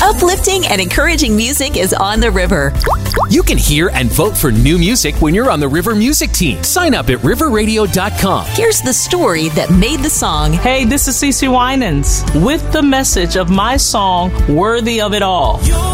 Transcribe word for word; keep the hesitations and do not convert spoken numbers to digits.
Uplifting and encouraging music is on the river. You can hear and vote for new music when you're on the River Music team. Sign up at river radio dot com. Here's the story that made the song. Hey, this is CeCe Winans with the message of my song, Worthy of It All.